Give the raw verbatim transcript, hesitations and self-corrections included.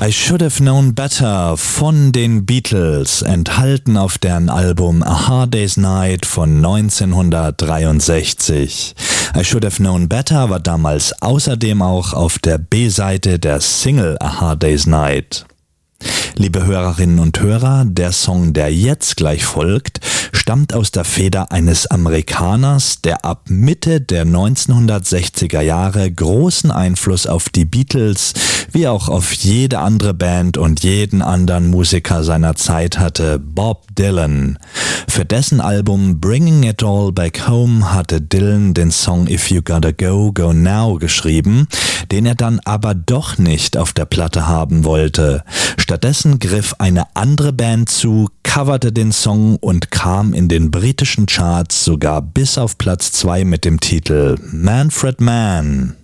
I Should Have Known Better von den Beatles, enthalten auf deren Album A Hard Day's Night von neunzehnhundertdreiundsechzig. I Should Have Known Better war damals außerdem auch auf der B-Seite der Single A Hard Day's Night. Liebe Hörerinnen und Hörer, der Song, der jetzt gleich folgt, stammt aus der Feder eines Amerikaners, der ab Mitte der neunzehnhundertsechziger Jahre großen Einfluss auf die Beatles wie auch auf jede andere Band und jeden anderen Musiker seiner Zeit hatte, Bob Dylan. Für dessen Album Bringing It All Back Home hatte Dylan den Song If You Gotta Go, Go Now geschrieben, den er dann aber doch nicht auf der Platte haben wollte. Stattdessen griff eine andere Band zu, coverte den Song und kam in den britischen Charts sogar bis auf Platz zwei mit dem Titel Manfred Mann.